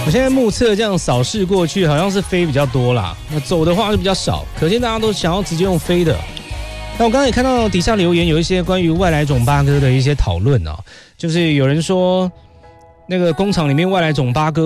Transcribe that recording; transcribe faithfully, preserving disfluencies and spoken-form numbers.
我现在目测这样扫视过去，好像是飞比较多啦，那走的话就比较少，可见大家都想要直接用飞的。那我刚才也看到底下留言有一些关于外来种八哥的一些讨论啊，就是有人说那个工厂里面外来种八哥